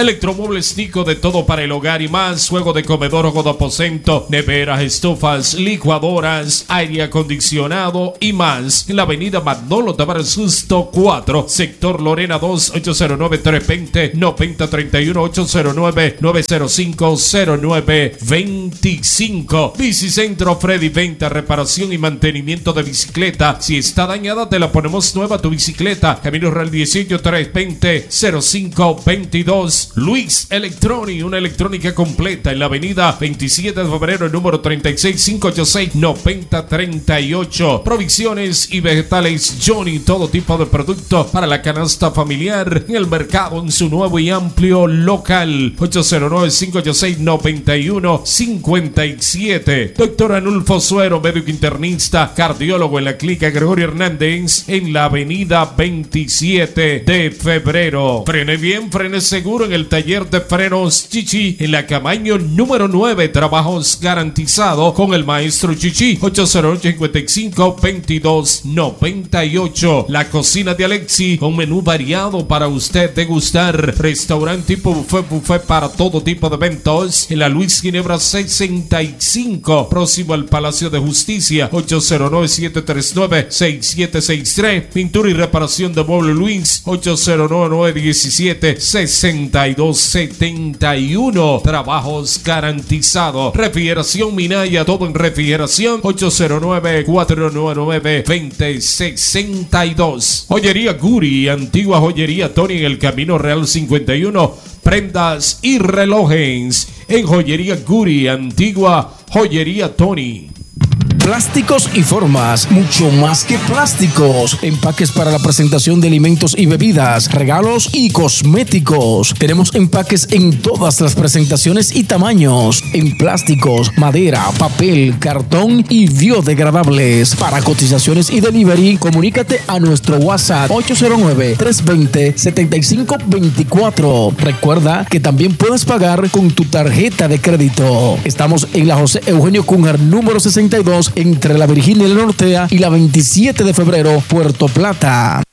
Electromuebles Nico, de todo para el hogar y más. Juego de comedor, juego de aposento, neveras, estufas, licuadoras, aire acondicionado y más. En la avenida Manolo Tavares Susto 4, sector Lorena 2, 809-320-9031, 809-905-0925. Bicicentro Freddy, venta, reparación y mantenimiento de bicicleta. Si está dañada, te la ponemos nueva tu bicicleta. Camino Real 18, 320-0522. Luis Electronic, una electrónica completa en la avenida 27 de febrero, número 36, 586-9038. Provisiones y vegetales Johnny, todo tipo de productos para la canasta familiar en el mercado en su nuevo y amplio local. 809-586-9157. Doctor Anulfo Suero, médico internista, cardiólogo en la clínica Gregorio Hernández en la avenida 27 de febrero. Frene bien, frene seguro en el taller de frenos Chichi en la Camaño número 9. Trabajos garantizados con el maestro Chichi. 808-55-2298. La cocina de Alexi, un menú variado para usted degustar. Restaurante tipo buffet para todo tipo de eventos en la Luis Ginebra 65, próximo al Palacio de Justicia. 809-739-6763. Pintura y reparación de mueble Luis. 809-917-6271. Trabajos garantizados. Refrigeración Minaya, todo en refrigeración. 809-499-2062. Joyería Guri, antigua joyería Tony en el Camino Real 51. Prendas y relojes en Joyería Guri, antigua joyería Tony. Plásticos y formas, mucho más que plásticos. Empaques para la presentación de alimentos y bebidas, regalos y cosméticos. Tenemos empaques en todas las presentaciones y tamaños. En plásticos, madera, papel, cartón y biodegradables. Para cotizaciones y delivery, comunícate a nuestro WhatsApp 809-320-7524. Recuerda que también puedes pagar con tu tarjeta de crédito. Estamos en la José Eugenio Cunjar, número 62, entre la Virginia y la Nortea y la 27 de febrero, Puerto Plata.